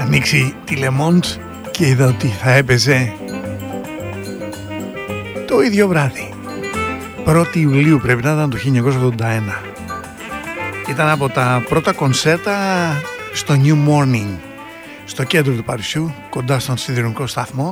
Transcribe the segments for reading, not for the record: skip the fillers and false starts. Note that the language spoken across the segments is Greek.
ανοίξει τη Le Monde και είδα ότι θα έπαιζε το ίδιο βράδυ. 1η Ιουλίου πρέπει να ήταν το 1981. Ήταν από τα πρώτα κονσέρτα στο New Morning, στο κέντρο του Παρισιού, κοντά στον σιδηροδρομικό σταθμό.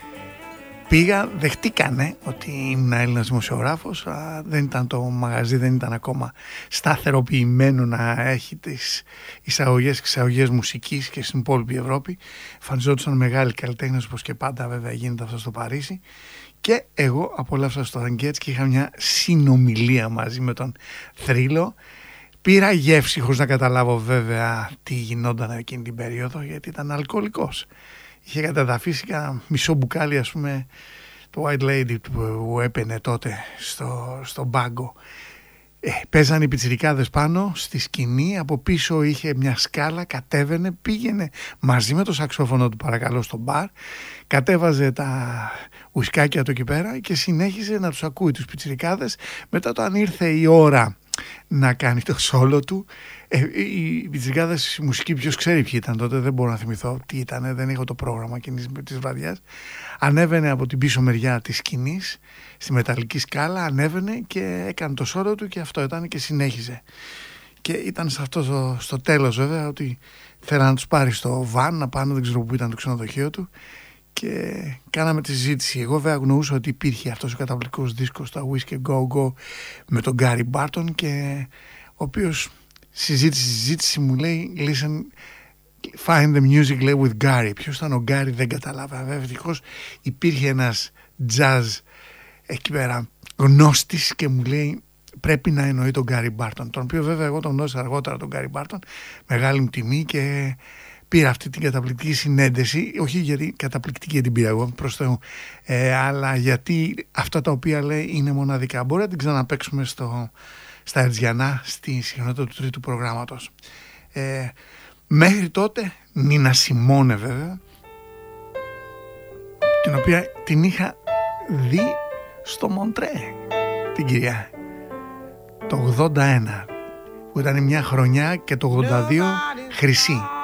Πήγα, δεχτήκανε ότι ήμουν Έλληνας δημοσιογράφος, δεν ήταν το μαγαζί, δεν ήταν ακόμα σταθεροποιημένο να έχει τις εισαγωγές και εξαγωγές μουσικής και στην υπόλοιπη Ευρώπη. Εμφανιζόντουσαν μεγάλοι καλλιτέχνες, όπως και πάντα βέβαια γίνεται αυτό στο Παρίσι. Και εγώ απολαύσα στο Ραγκέτς και είχα μια συνομιλία μαζί με τον Θρύλο. Πήρα γεύση χωρίς να καταλάβω βέβαια τι γινόταν εκείνη την περίοδο, γιατί ήταν αλκοολικός. Είχε καταδαφίσει ένα μισό μπουκάλι, ας πούμε, το White Lady που έπαινε τότε στο μπάγκο. Παίζανε οι πιτσιρικάδες πάνω στη σκηνή, από πίσω είχε μια σκάλα, κατέβαινε, πήγαινε μαζί με το σαξόφωνο του παρακαλώ στο μπαρ, κατέβαζε τα ουισκάκια του εκεί πέρα και συνέχιζε να τους ακούει τους πιτσιρικάδες. Μετά όταν ήρθε η ώρα να κάνει το σόλο του, οι πιτσιρικάδες, η μουσική ποιος ξέρει ποιοι ήταν τότε, δεν μπορώ να θυμηθώ τι ήταν, δεν έχω το πρόγραμμα εκείνης της βραδιάς. Ανέβαινε από την πίσω μεριά της σκηνής, στη μεταλλική σκάλα, ανέβαινε και έκανε το σόλο του και αυτό ήταν και συνέχιζε. Και ήταν σε αυτό στο τέλος βέβαια ότι θέλανε να τους πάρει στο βαν, να πάνε, δεν ξέρω που ήταν το ξενοδοχείο του, και κάναμε τη συζήτηση. Εγώ βέβαια γνωρούσα ότι υπήρχε αυτός ο καταπληκτικός δίσκος, το Whiskey Go Go, με τον Gary Barton, και ο οποίος συζήτηση μου λέει listen, find the music, λέει, with Gary. Ποιος ήταν ο Gary δεν καταλάβα. Βέβαια ευτυχώς υπήρχε ένας jazz εκεί πέρα γνώστης και μου λέει πρέπει να εννοεί τον Gary Barton, τον οποίο βέβαια εγώ τον γνώρισα αργότερα τον Gary Barton, μεγάλη μου τιμή, και πήρα αυτή την καταπληκτική συνέντευξη, όχι γιατί καταπληκτική την πήρα εγώ προς Θεού, αλλά γιατί αυτά τα οποία λέει είναι μοναδικά. Μπορεί να την ξαναπαίξουμε στα Ερτζιανά στη συχνότητα του τρίτου προγράμματος. Μέχρι τότε Νίνα Σιμόνε βέβαια, την οποία την είχα δει στο Μοντρέ την κυρία το 81, που ήταν μια χρονιά, και το 82 χρυσή.